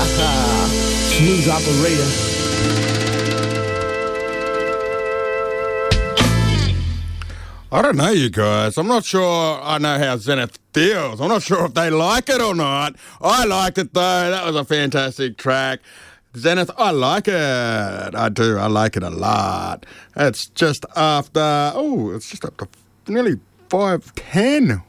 Smooth operator. I don't know, you guys. I'm not sure I know how Zenith feels. I'm not sure if they like it or not. I liked it, though. That was a fantastic track. Zenith, I like it. I do. I like it a lot. It's just after... Oh, it's just after nearly 5:10.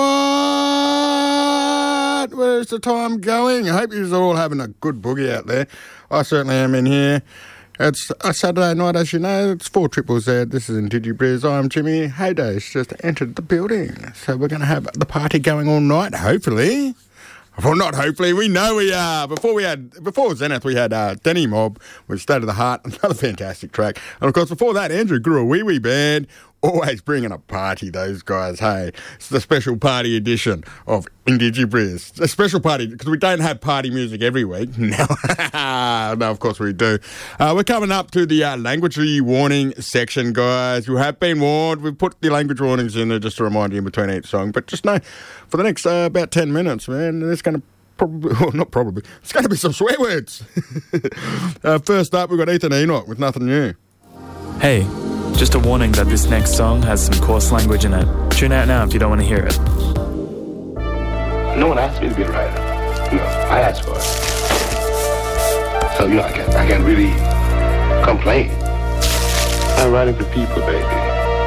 What? Where's the time going? I hope you're all having a good boogie out there. I certainly am in here. It's a Saturday night, as you know. It's 4ZZZ. This is IndigiBriz. I'm Jimmy. Heyday's just entered the building. So we're going to have the party going all night, hopefully. Well, not hopefully. We know we are. Before Zenith, we had Denny Mob with State of the Heart, another fantastic track. And, of course, before that, Andrew Grew a Wee Wee Band. Always bringing a party, those guys, hey. It's the special party edition of IndigiBriz. A special party, because we don't have party music every week. No, no, of course we do. We're coming up to the language warning section, guys. You have been warned. We've put the language warnings in there just to remind you in between each song. But just know, for the next about 10 minutes, man, there's going to it's going to be some swear words. First up, we've got Ethan Enoch with Nothing New. Hey. Just a warning that this next song has some coarse language in it. Tune out now if you don't want to hear it. No one asked me to be a writer. No, I asked for it. So, I can't really complain. I'm writing for people, baby.